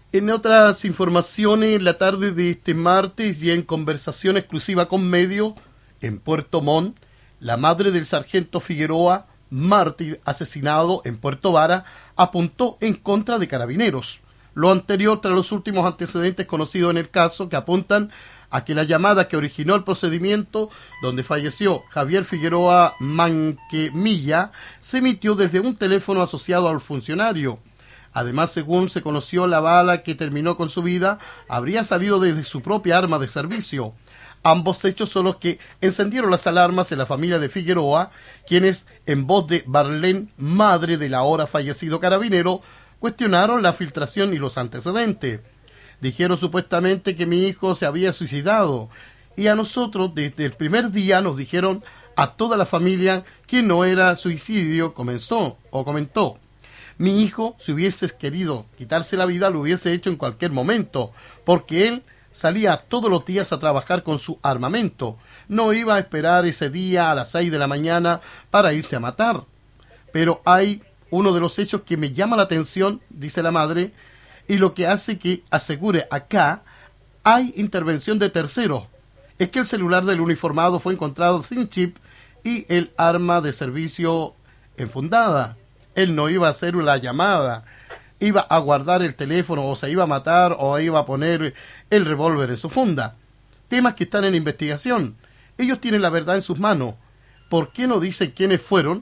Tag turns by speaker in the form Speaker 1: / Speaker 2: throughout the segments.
Speaker 1: En otras informaciones, la tarde de este martes y en conversación exclusiva con medios, en Puerto Montt, la madre del sargento Figueroa, mártir asesinado en Puerto Vara, apuntó en contra de Carabineros. Lo anterior tras los últimos antecedentes conocidos en el caso que apuntan a que la llamada que originó el procedimiento donde falleció Javier Figueroa Manquemilla se emitió desde un teléfono asociado al funcionario. Además, según se conoció, la bala que terminó con su vida habría salido desde su propia arma de servicio. Ambos hechos son los que encendieron las alarmas en la familia de Figueroa, quienes, en voz de Marlene, madre del ahora fallecido carabinero, cuestionaron la filtración y los antecedentes. Dijeron supuestamente que mi hijo se había suicidado, y a nosotros desde el primer día nos dijeron a toda la familia que no era suicidio, comentó. Mi hijo, si hubiese querido quitarse la vida, lo hubiese hecho en cualquier momento, porque él salía todos los días a trabajar con su armamento. No iba a esperar ese día a las 6 de la mañana para irse a matar. Pero hay uno de los hechos que me llama la atención, dice la madre, y lo que hace que asegure acá hay intervención de terceros. Es que el celular del uniformado fue encontrado sin chip y el arma de servicio enfundada. Él no iba a hacer la llamada, iba a guardar el teléfono, o se iba a matar, o iba a poner el revólver en su funda. Temas que están en investigación. Ellos tienen la verdad en sus manos. ¿Por qué no dicen quiénes fueron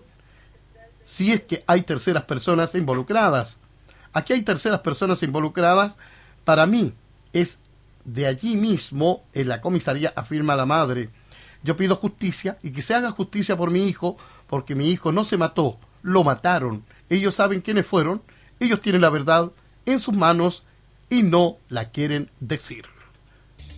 Speaker 1: si es que hay terceras personas involucradas? Aquí hay terceras personas involucradas. Para mí es de allí mismo, en la comisaría, afirma la madre. Yo pido justicia y que se haga justicia por mi hijo, porque mi hijo no se mató, lo mataron. Ellos saben quiénes fueron, ellos tienen la verdad en sus manos y no la quieren decir.